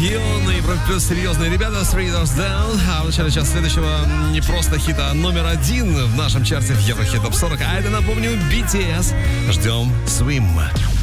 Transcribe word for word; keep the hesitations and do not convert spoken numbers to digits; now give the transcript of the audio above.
Юные, плюс серьезные ребята Three Doors Down. А в начале часа следующего не просто хита номер один в нашем чарте в Еврохит Топ сорок, а это, напомню, би ти эс. Ждем Swim.